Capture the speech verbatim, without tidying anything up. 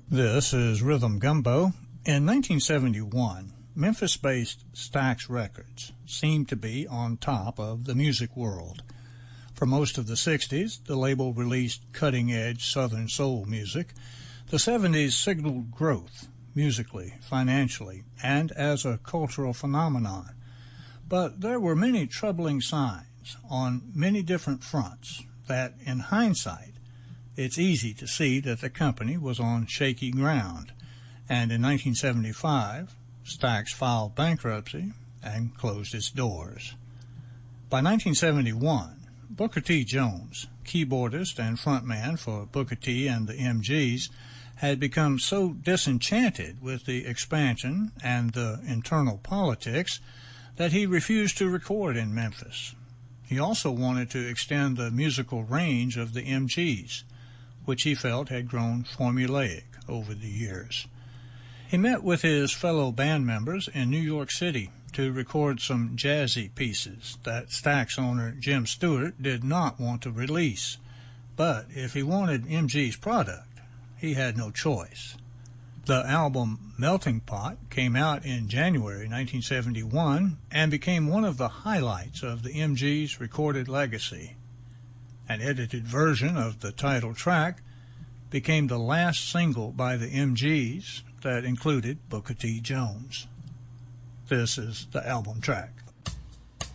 This is Rhythm Gumbo. In nineteen seventy-one, Memphis-based Stax Records seemed to be on top of the music world. For most of the sixties, the label released cutting-edge Southern soul music. The seventies signaled growth, musically, financially, and as a cultural phenomenon. But there were many troubling signs on many different fronts that, in hindsight, it's easy to see that the company was on shaky ground, and in nineteen seventy-five, Stax filed bankruptcy and closed its doors. By nineteen seventy-one, Booker T. Jones, keyboardist and frontman for Booker T. and the M Gs, had become so disenchanted with the expansion and the internal politics that he refused to record in Memphis. He also wanted to extend the musical range of the M Gs, which he felt had grown formulaic over the years. He met with his fellow band members in New York City to record some jazzy pieces that Stax owner Jim Stewart did not want to release. But if he wanted M G's product, he had no choice. The album Melting Pot came out in January nineteen seventy-one and became one of the highlights of the M G's recorded legacy. An edited version of the title track became the last single by the M Gs that included Booker T. Jones. This is the album track.